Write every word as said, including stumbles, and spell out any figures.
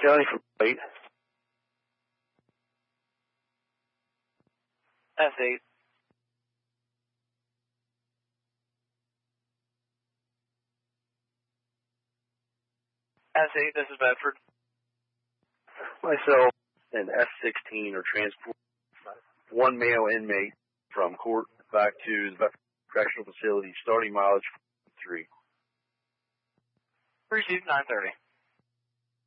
County from eight. S eight. S eight, this is Bedford. Myself and S sixteen are transporting one male inmate from court back to the Bedford Correctional Facility, starting mileage three. Received nine thirty.